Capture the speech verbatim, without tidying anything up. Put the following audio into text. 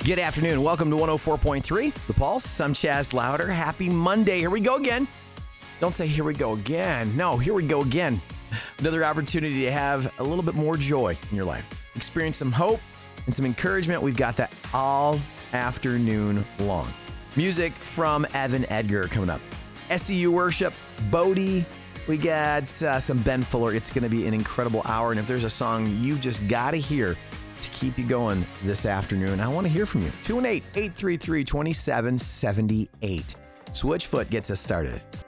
Good afternoon. Welcome to one oh four point three, The Pulse. I'm Chaz Louder. Happy Monday. Here we go again. Don't say, here we go again. No, here we go again. Another opportunity to have a little bit more joy in your life. Experience some hope and some encouragement. We've got that all afternoon long. Music from Evan Edgar coming up. S E U Worship, Bodie. We got uh, some Ben Fuller. It's going to be an incredible hour. And if there's a song you just got to hear to keep you going this afternoon, I want to hear from you. two one eight, eight three three, two seven seven eight. Switchfoot gets us started.